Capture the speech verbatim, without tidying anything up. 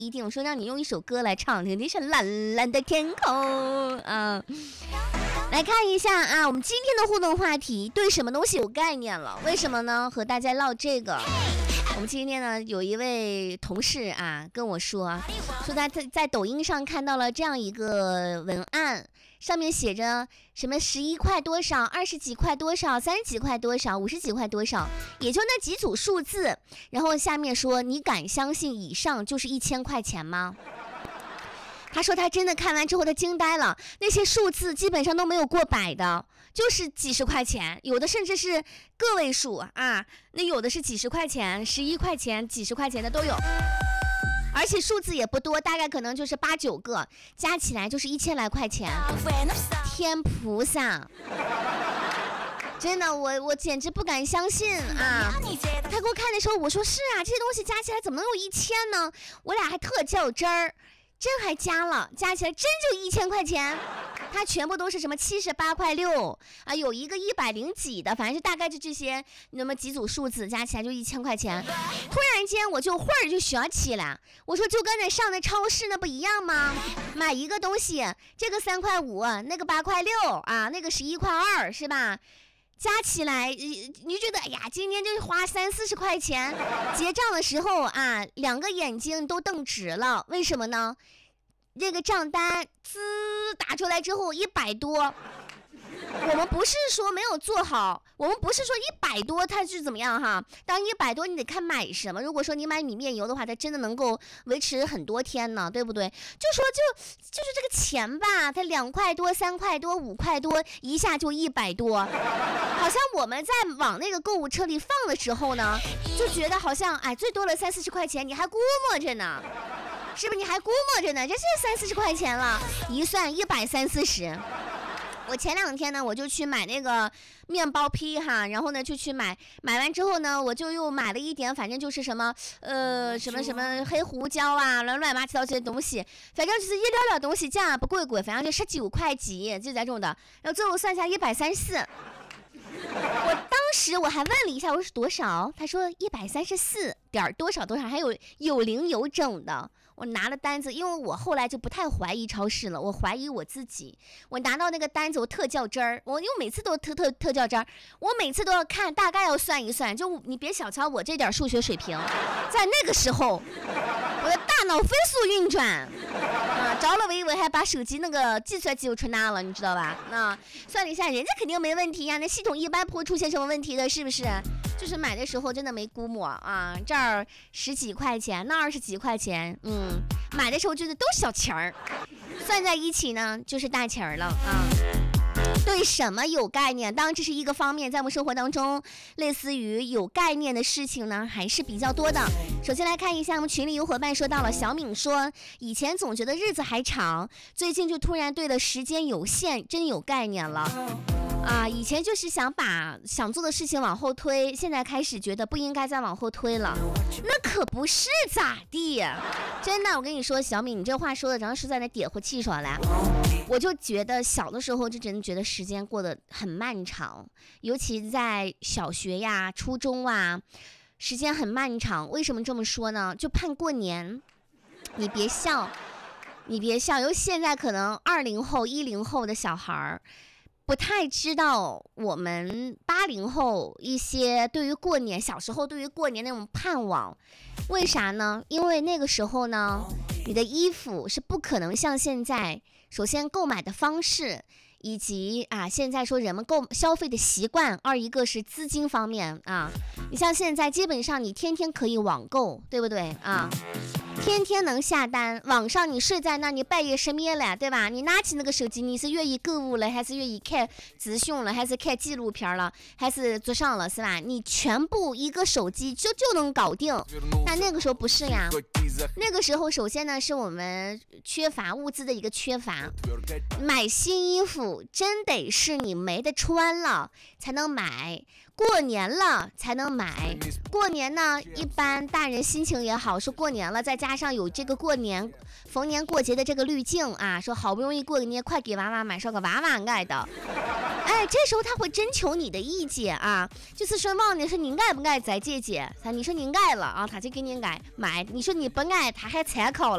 一定，我说让你用一首歌来唱，肯定是蓝蓝的天空啊。来看一下啊，我们今天的互动话题，对什么东西有概念了？为什么呢？和大家唠这个。我们今天呢，有一位同事啊跟我说，说他在在抖音上看到了这样一个文案，上面写着什么十一块多少，二十几块多少，三十几块多少，五十几块多少，也就那几组数字。然后下面说，你敢相信以上就是一千块钱吗？他说他真的看完之后他惊呆了，那些数字基本上都没有过百的，就是几十块钱，有的甚至是个位数啊，那有的是几十块钱、十一块钱、几十块钱的都有，而且数字也不多，大概可能就是八九个，加起来就是一千来块钱。天菩萨！真的，我我简直不敢相信啊！他给我看的时候，我说是啊，这些东西加起来怎么能有一千呢？我俩还特较真儿。真还加了，加起来真就一千块钱，它全部都是什么七十八块六啊，有一个一百零几的，反正是大概就这些那么几组数字加起来就一千块钱。突然间我就会儿就学起来，我说就跟那上的超市那不一样吗？买一个东西，这个三块五，那个八块六啊，那个十一块二，是吧？加起来你觉得哎呀今天就花三四十块钱，结账的时候啊两个眼睛都瞪直了，为什么呢？这个账单滋打出来之后一百多，我们不是说没有做好，我们不是说一百多它是怎么样哈，当一百多你得看买什么，如果说你买米面油的话，它真的能够维持很多天呢，对不对？就说就就是这个钱吧，它两块多三块多五块多一下就一百多，好像我们在往那个购物车里放的时候呢，就觉得好像哎最多了三四十块钱，你还估摸着呢，是不是？你还估摸着呢，这是三四十块钱了，一算一百三四十。我前两天呢，我就去买那个面包坯哈，然后呢就去买，买完之后呢，我就又买了一点，反正就是什么呃什么什么黑胡椒啊，乱乱七八糟这些东西，反正就是一点点东西，价不贵贵，反正就十九块几，就这种的，然后最后算下一百三十四。我当时我还问了一下，我说是多少？他说一百三十四点多少多少，还有有零有整的。我拿了单子，因为我后来就不太怀疑超市了，我怀疑我自己。我拿到那个单子，我特较真儿，我因为每次都特特特较真儿，我每次都要看，大概要算一算。就你别小瞧我这点数学水平，在那个时候，我的大脑飞速运转，啊，着了我以为还把手机那个计算机又出拿了，你知道吧？那算了一下，人家肯定没问题呀，那系统一般不会出现什么问题的，是不是？就是买的时候真的没估摸啊，这儿十几块钱，那二十几块钱，嗯，买的时候就是都小钱儿，算在一起呢就是大钱儿了啊。对什么有概念？当然这是一个方面，在我们生活当中，类似于有概念的事情呢，还是比较多的。首先来看一下，我们群里有伙伴说到了，小敏说，以前总觉得日子还长，最近就突然对了时间有限，真有概念了。啊，以前就是想把想做的事情往后推，现在开始觉得不应该再往后推了，那可不是咋地，真的，我跟你说，小米，你这话说的，然后是在那点火气上来。我就觉得小的时候就真的觉得时间过得很漫长，尤其在小学呀、初中啊，时间很漫长。为什么这么说呢？就盼过年。你别笑，你别笑，因为现在可能二零后、一零后的小孩儿。不太知道我们八零后一些对于过年，小时候对于过年那种盼望，为啥呢？因为那个时候呢，你的衣服是不可能像现在，首先购买的方式，以及啊现在说人们购消费的习惯，二一个是资金方面啊，你像现在基本上你天天可以网购，对不对啊？天天能下单，网上你睡在那，你半夜失眠了，对吧？你拿起那个手机，你是愿意购物了，还是愿意看资讯了，还是看纪录片了，还是做上了，是吧？你全部一个手机就就能搞定。但那个时候不是呀，那个时候首先呢是我们缺乏物资的一个缺乏，买新衣服真得是你没得穿了才能买，过年了才能买。过年呢，一般大人心情也好，说过年了，再加上有这个过年逢年过节的这个滤镜啊，说好不容易过个年，快给娃娃买上个娃娃爱的。哎，这时候他会征求你的意见啊，就是说问你说你爱不爱咱姐姐，你说你爱了啊，他就给你爱买，你说你不爱，他还参考了。